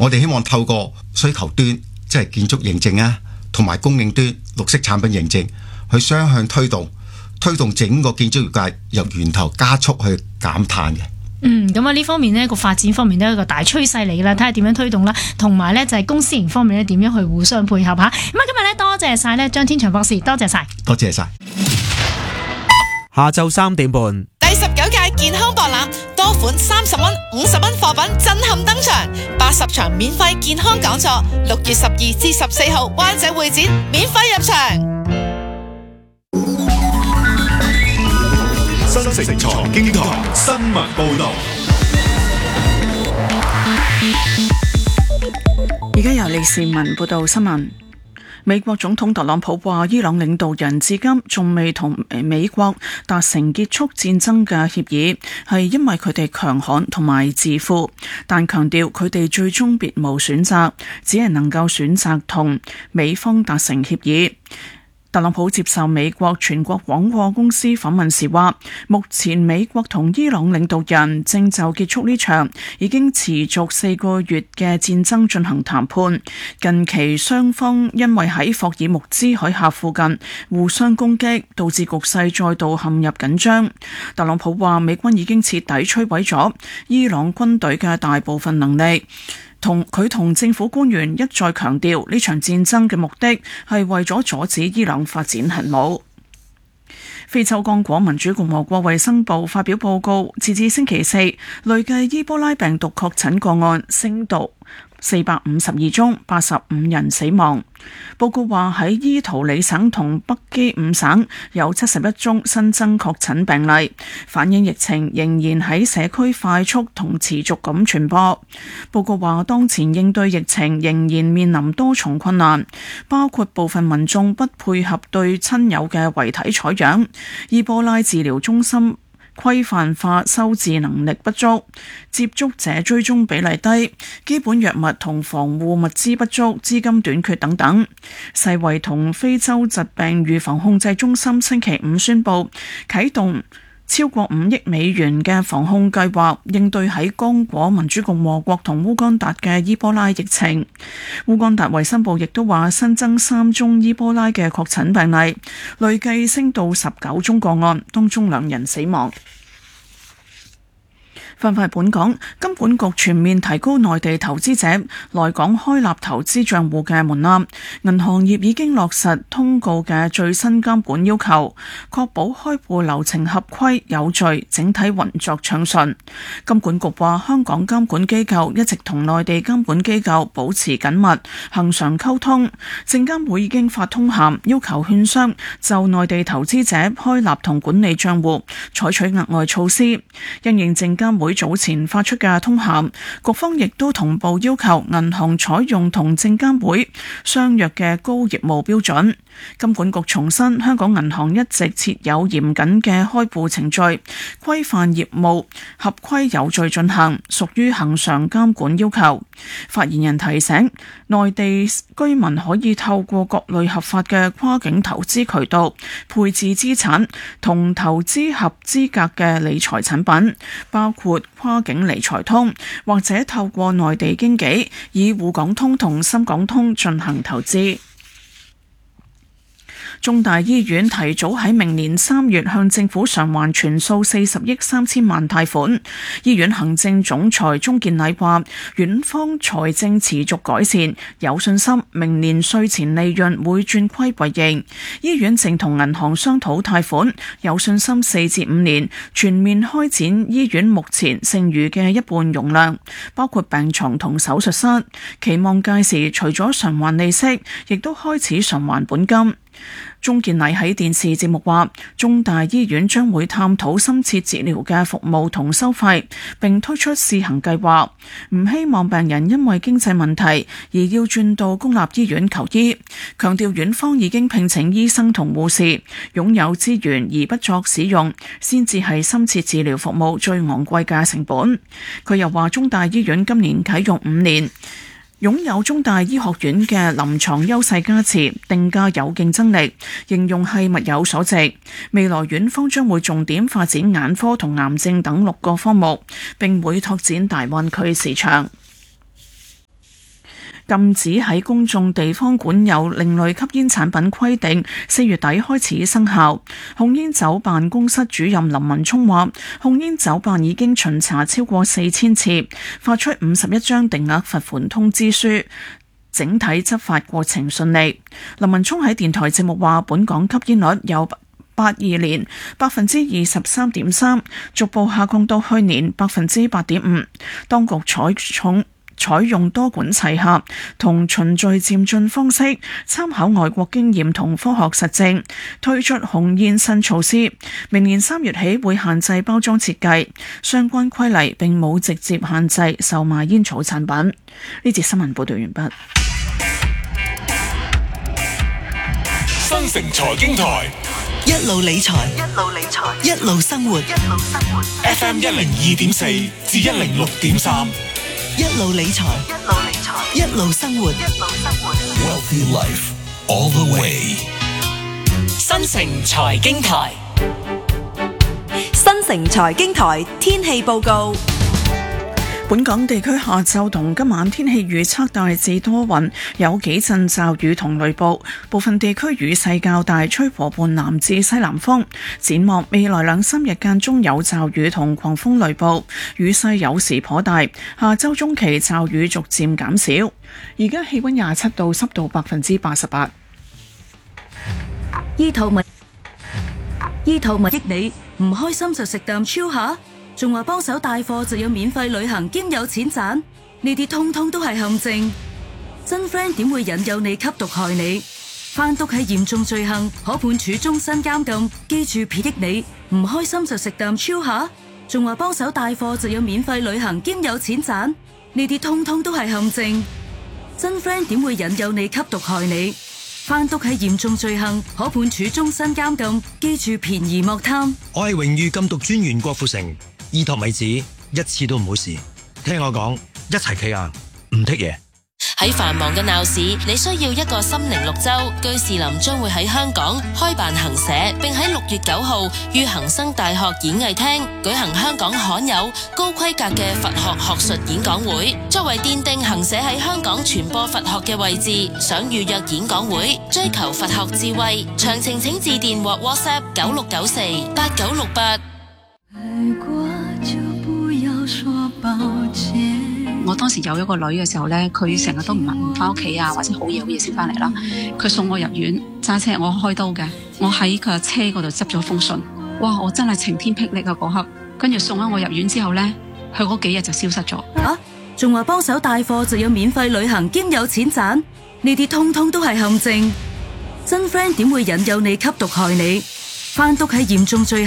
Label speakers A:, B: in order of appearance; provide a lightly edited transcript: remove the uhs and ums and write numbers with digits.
A: 我哋希望透過需求端，即係建築認證啊，同埋供應端綠色產品認證，去雙向推動整個建築業界由源頭加速去減碳嘅。
B: 咁啊呢方面呢個發展方面都係一個大趨勢嚟啦，睇下點樣推動啦，同埋呢就係公私營方面呢點樣去互相配合吓。咁啊今日呢多謝晒呢張天祥博士，多謝晒。
A: 多謝晒。
C: 下晝3點半，
D: 第19屆健康博覽，多款30蚊、50蚊貨品震撼登場，80場免費健康講座，6月12至14號灣仔會展免費入場。
E: 新城財經台新聞報道。
F: 而家由李善文報道新聞。美國總統特朗普話，伊朗領導人至今仲未同美國達成結束戰爭嘅協議，係因為佢哋強悍同埋自負，但強調佢哋最終別無選擇，只係能夠選擇同美方達成協議。特朗普接受美國全國廣播公司訪問時話，目前美國同伊朗領導人正就結束呢場已經持續4個月嘅戰爭進行談判。近期雙方因為喺霍爾木茲海峽附近互相攻擊，導致局勢再度陷入緊張。特朗普話，美軍已經徹底摧毀咗伊朗軍隊嘅大部分能力。佢同政府官員一再強調，呢場戰爭嘅目的係為咗阻止伊朗發展核武。非洲剛果民主共和國衛生部發表報告，截至星期四，累計伊波拉病毒確診個案升到452宗，85人死亡。報告話喺伊圖里省同北基伍省有71宗新增確診病例，反映疫情仍然喺社區快速同持續咁傳播。報告話當前應對疫情仍然面臨多重困難，包括部分民眾不配合對親友嘅遺體採樣，伊波拉治療中心規範化收治能力不足，接觸者追蹤比例低，基本藥物同防護物資不足，資金短缺等等。世衛同非洲疾病預防控制中心星期五宣布啟動超過5億美元嘅防控計劃，應對喺剛果民主共和國同烏干達嘅伊波拉疫情。烏干達衛生部亦都話新增3宗伊波拉嘅確診病例，累計升到19宗個案，當中2人死亡。翻返本港，金管局全面提高內地投資者來港開立投資帳戶嘅門檻，銀行業已經落實通告嘅最新監管要求，確保開戶流程合規有序，整體運作暢順。金管局話，香港監管機構一直同內地監管機構保持緊密恆常溝通，證監會已經發通函要求券商就內地投資者開立同管理帳戶採取額外措施。因應證監會早前發出嘅通函，局方亦都同步要求銀行採用同證監會相若嘅高業務標準。金管局重申，香港銀行一直設有嚴謹嘅開戶程序，規範業務合規有序進行，屬於恆常監管要求。發言人提醒，內地居民可以透過各類合法嘅跨境投資渠道配置資產同投資合資格嘅理財產品，包括跨境理財通，或者透過內地經紀以滬港通同深港通進行投資。中大醫院提早喺明年3月向政府償還全數40億3千萬貸款。醫院行政總裁鍾健禮話，院方財政持續改善，有信心明年稅前利潤會轉虧為盈。醫院正同銀行商討貸款，有信心4至5年全面開展醫院目前剩餘嘅一半容量，包括病床同手術室。期望屆時除咗償還利息，亦都開始償還本金。鍾健禮喺電視節目話，中大醫院將會探討深切治療嘅服務同收費，並推出試行計劃，唔希望病人因為經濟問題而要轉到公立醫院求醫。強調院方已經聘請醫生同護士，擁有資源而不作使用，先至係深切治療服務最昂貴嘅成本。佢又話，中大醫院今年啟用5年，擁有中大醫學院嘅臨床優勢加持，定價有競爭力，形容係物有所值。未來院方將會重點發展眼科同癌症等6個科目，並會拓展大灣區市場。 禁止喺公眾地方管有另類吸煙產品規定4月底開始生效。控煙酒辦公室主任林文聰話，控煙酒辦已經巡查超過4000次，發出51張定額罰款通知書，整體執法過程順利。林文聰喺電台節目話，本港吸煙率由82年 23.3%， 逐步下降到去年 8.5%。當局採用多管齊下同循序漸進方式，參考外國經驗同科學實證，推出控煙新措施。明年3月起會限制包裝設計，相關規例並冇直接限制售賣煙草產品。呢節新聞報道完畢。
E: 新城財經台
G: 一路理財，一路生活。
E: FM 102.4至106.3，
G: 一路理財，一路生活。
E: Wealthy Life all the way。
G: 新城財經台，新城財經台天氣報告。
F: 本港地區下晝同今晚天氣預測大致多雲，有幾陣驟雨同雷暴，部分地區雨勢較大，吹和緩南至西南風。展望未來2-3日間中有驟雨同狂風雷暴，雨勢有時頗大。下週中期驟雨逐漸減少。而家氣溫27度，濕度88%。
H: 醫肚物益你，唔開心就食啖超下。仲話幫手帶貨就有免費旅行兼有錢賺，呢啲通通都係陷阱。真 friend 點會引誘你吸毒害你？販毒係嚴重罪行，可判處終身監禁。記住撇益你，唔開心就食啖超下。仲話幫手帶貨就有免費旅行兼有錢賺，呢啲通通都係陷阱。真 friend 點會引誘你吸毒害你？販毒係嚴重罪行，可判處終身監禁。記住便宜莫貪。
I: 我係榮譽禁毒專員郭富城。依托米子一次都唔好試，聽我講，一齊企硬，唔剔嘢。
J: 喺繁忙嘅鬧市，你需要一個心靈綠洲。居士林將會喺香港開辦行社，並喺6月9號於恒生大學演藝廳舉行香港罕有高規格嘅佛學學術演講會。作為奠定行社喺香港傳播佛學嘅位置，想預約演講會，追求佛學智慧，詳情請致電或 WhatsApp 96948968。
K: 我當時有一個女嘅時候呢，佢成日都唔翻屋企啊，或者好夜先翻嚟啦。佢送我入院，揸車我開刀嘅，我喺佢車嗰度執咗封信。哇！我真係晴天霹靂啊嗰刻。跟住送咗我入院之後呢，佢嗰幾日就消失咗。
H: 仲話幫手帶貨就有免費旅行兼有錢賺，呢啲通通都係陷阱。真 friend 點會引誘你吸毒害你？販毒係嚴重罪行。